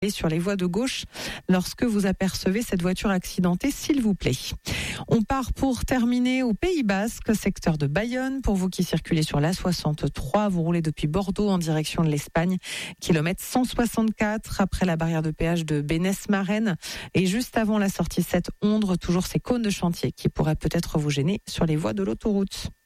sur les voies de gauche lorsque vous apercevez cette voiture accidentée, s'il vous plaît. On part pour terminer au Pays Basque, secteur de Bayonne. Pour vous qui circulez sur l'A63, vous roulez depuis Bordeaux en direction de l'Espagne, kilomètre 164 après la barrière de péage de Bénès-Marraine et juste avant la sortie 7 Ondre, toujours ces cônes de chantier qui pourraient peut-être vous gêner sur les voies de l'autoroute.